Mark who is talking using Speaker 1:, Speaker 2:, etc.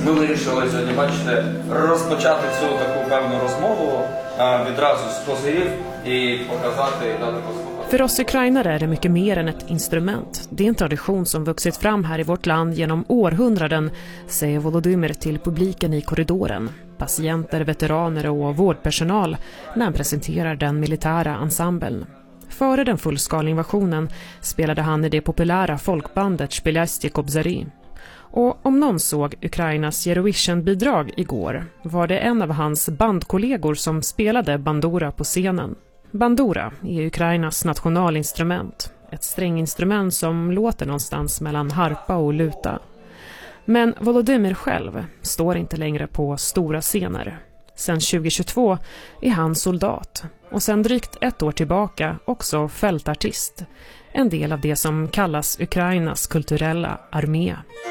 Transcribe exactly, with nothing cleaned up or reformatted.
Speaker 1: Ми вирішили сьогодні, бачите, розпочати цю таку певну розмову відразу з козирів і показати і дати послухати.
Speaker 2: För oss ukrainare är det mycket mer än ett instrument. Det är en tradition som vuxit fram här i vårt land genom århundraden, säger Volodymyr till publiken i korridoren. Patienter, veteraner och vårdpersonal när han presenterar den militära ensemblen. Före den fullskaliga invasionen spelade han i det populära folkbandet Shpelyasty Kobzary. Och om någon såg Ukrainas Eurovision-bidrag igår var det en av hans bandkollegor som spelade bandura på scenen. Bandura är Ukrainas nationalinstrument, ett stränginstrument som låter någonstans mellan harpa och luta. Men Volodymyr själv står inte längre på stora scener. Sen tjugohundratjugotvå är han soldat och sen drygt ett år tillbaka också fältartist, en del av det som kallas Ukrainas kulturella armé.